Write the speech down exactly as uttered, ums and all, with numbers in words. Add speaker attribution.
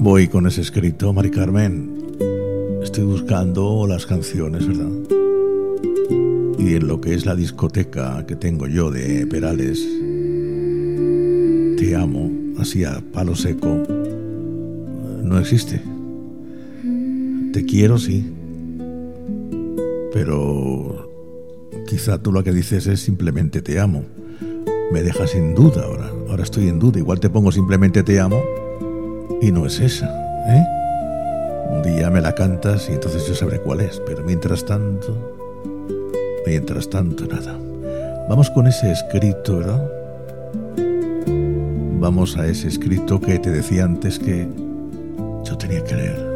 Speaker 1: Voy con ese escrito, Mari Carmen. Estoy buscando las canciones, ¿verdad? Y en lo que es la discoteca que tengo yo de Perales, Te amo, así a palo seco, no existe. Te quiero, sí, pero quizá tú lo que dices es simplemente te amo. Me dejas sin duda ahora. Ahora estoy en duda. Igual te pongo simplemente te amo y no es esa, ¿eh? Un día me la cantas y entonces yo sabré cuál es. Pero mientras tanto, mientras tanto, nada. Vamos con ese escrito, ¿verdad? Vamos a ese escrito que te decía antes que yo tenía que leer.